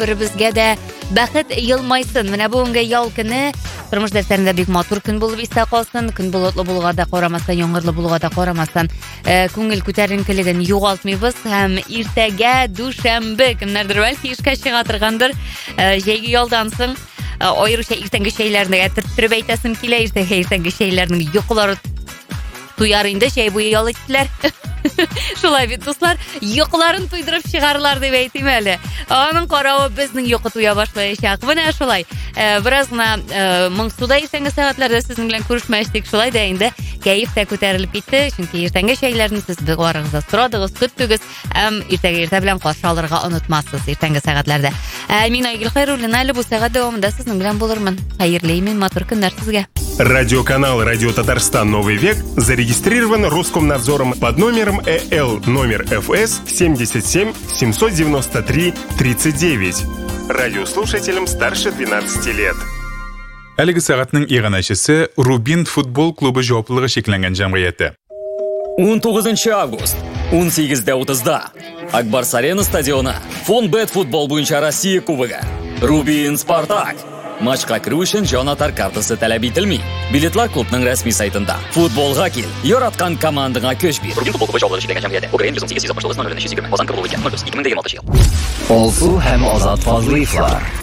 biribizga da baxt yilmaysin. Mana bugungi yol kuni turmush daftarida bek motor kun bo'lib esda qolsin. Kun bulutli bo'lganda qaramasdan, yomg'irli bo'lganda qaramasdan ko'ngil ko'tarinkiligini yo'qoltmaymiz. Ham ertaga dushanba kimlardir balki ishga chiqatirgandir. Jeygi yo'ldan so'ng ayırışa ertangi şeylerini getirtirib aytasim kelar. Ertangi şeylerini yo'qlari tuyarında bu yol etdiler. Şolay bit dostlar, yo'qlarini tuydirib chiqarlar deb aytayım hali. Onun qaravi bizning yo'qi tuya boshlayacak. Mana şolay. Birazgina Mingsuda ertangi soatlarda sizning bilan ko'rishmaydik. Şolay da endi kayfda ko'tarilib ketdi. Chunki ertangi şeylerini siz biqorig'izda so'radingiz, kutdingiz. Erta bilan qarshi olirga unutmassiz ertangi soatlarda. Men Aygul Xayrullina bu soat davomida sizning bilan bo'larman. Xayrlayman, motor kunlar sizga. Радиоканал «Радио Татарстан. Новый век» зарегистрирован Роскомнадзором под номером ЭЛ номер ФС 77 793 39. Радиослушателям старше 12 лет. Әлеге сағатның иғанашысы Рубин футбол клубы жауаплылығы шекленген jamg'iyati. 19 август 18:30 Акбарс Арена стадионы Фонбет футбол bo'yicha Rossiya kubogi Rubin Spartak. Matchga kirish uchun jonatar kartasi talab etilmaydi. Biletlar klubning rasmiy saytida. Futbolga kel, yaratgan komandaga ko'ch ber. Rubin futbol klubi javoblari shekillangan jamg'iyati. Ukraina 108 0 0 0 Qozon klubi 2026 yil. Olsu ham ozod Fazlievlar.